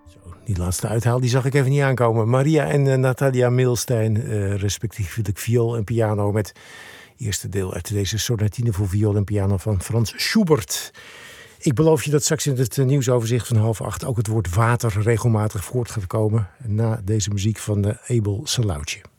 Die laatste uithaal die zag ik even niet aankomen. Maria en Natalia Milstein, respectievelijk viool en piano... met eerste deel uit deze sonatine voor viool en piano van Frans Schubert. Ik beloof je dat straks in het nieuwsoverzicht van 7:30... ook het woord water regelmatig voort gaat komen... na deze muziek van Abel Saloutje.